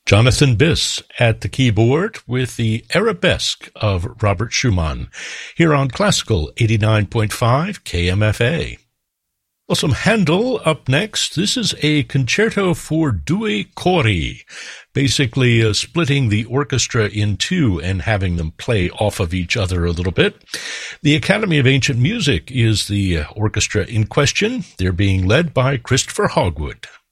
Jonathan Biss at the keyboard with the Arabesque of Robert Schumann here on Classical 89.5 KMFA. Well, some Handel up next. This is a concerto for due cori, basically splitting the orchestra in two and having them play off of each other a little bit. The Academy of Ancient Music is the orchestra in question. They're being led by Christopher Hogwood.